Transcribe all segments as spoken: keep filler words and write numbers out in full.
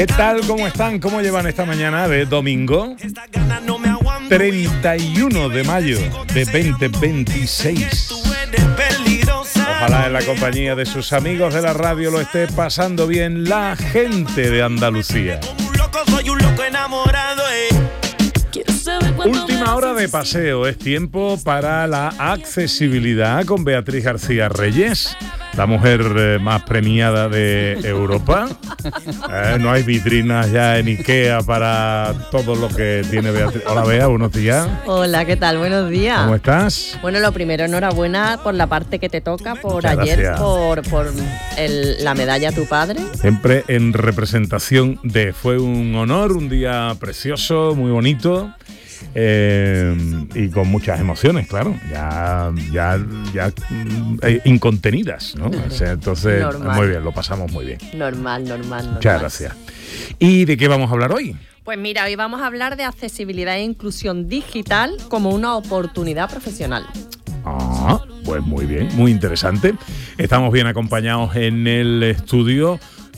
¿Qué tal? ¿Cómo están? ¿Cómo llevan esta mañana de domingo? treinta y uno de mayo de veinte veintiséis. Ojalá en la compañía de sus amigos de la radio lo esté pasando bien la gente de Andalucía. Última hora de paseo, es tiempo para la accesibilidad con Beatriz García Reyes, la mujer eh, más premiada de Europa. Eh, no hay vitrinas ya en Ikea para todo lo que tiene Beatriz. Hola Bea, buenos días. Hola, ¿qué tal? Buenos días. ¿Cómo estás? Bueno, lo primero, enhorabuena por la parte que te toca, por Muchas ayer, gracias. por, por el, la medalla a tu padre. Siempre en representación de... Fue un honor, un día precioso, muy bonito. Eh, y con muchas emociones, claro, ya, ya, ya eh, incontenidas, ¿no? O sea, entonces, Normal. muy bien, lo pasamos muy bien. Normal, normal, normal. Muchas gracias. ¿Y de qué vamos a hablar hoy? Pues mira, hoy vamos a hablar de accesibilidad e inclusión digital como una oportunidad profesional. Ah, pues muy bien, muy interesante. Estamos bien acompañados en el estudio.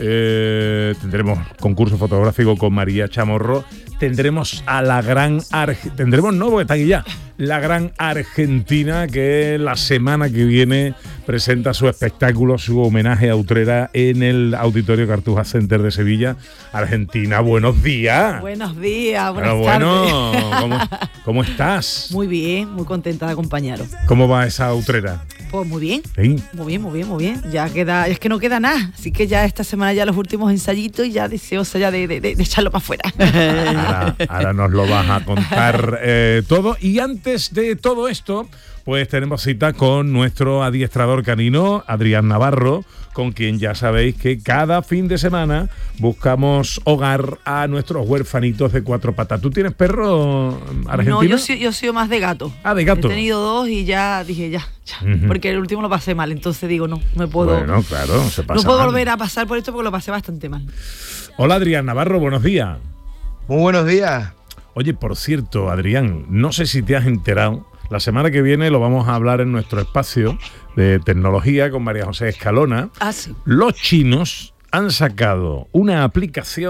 Eh, tendremos concurso fotográfico con María Chamorro. Tendremos a la gran Arge- tendremos no, porque está aquí ya, la gran Argentina, que la semana que viene presenta su espectáculo, su homenaje a Utrera en el Auditorio Cartuja Center de Sevilla. Argentina, buenos días. Buenos días, buenas Pero tardes. bueno, ¿cómo, cómo estás? Muy bien, muy contenta de acompañaros. ¿Cómo va esa Utrera? Pues muy bien, Sí. muy bien, muy bien, muy bien. Ya queda, es que no queda nada, así que ya esta semana ya los últimos ensayitos y ya deseosa ya de, de, de, de echarlo para afuera. Ahora, ahora nos lo vas a contar eh, todo. Y antes de todo esto, pues tenemos cita con nuestro adiestrador canino, Adrián Navarro, con quien ya sabéis que cada fin de semana buscamos hogar a nuestros huérfanitos de cuatro patas. ¿Tú tienes perro argentino? No, yo soy, yo soy más de gato. Ah, de gato. He tenido dos y ya dije ya, ya. Ujú. Porque el último lo pasé mal, entonces digo no, no puedo, Bueno, claro, se pasa no puedo mal. volver a pasar por esto porque lo pasé bastante mal. Hola Adrián Navarro, buenos días. Muy buenos días. Oye, por cierto, Adrián, no sé si te has enterado, la semana que viene lo vamos a hablar en nuestro espacio de tecnología con María José Escalona. Ah, sí. Los chinos han sacado una aplicación